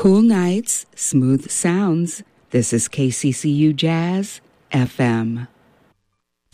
Cool nights, smooth sounds. This is KCCU Jazz FM.